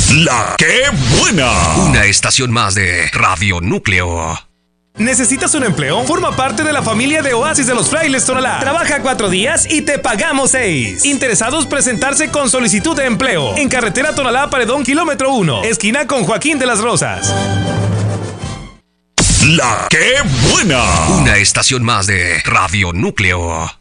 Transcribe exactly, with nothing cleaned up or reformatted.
La que buena. Una estación más de Radio Núcleo. ¿Necesitas un empleo? Forma parte de la familia de Oasis de los Frailes Tonalá. Trabaja cuatro días y te pagamos seis. Interesados presentarse con solicitud de empleo. En carretera Tonalá Paredón, kilómetro uno. Esquina con Joaquín de las Rosas. La que buena. Una estación más de Radio Núcleo.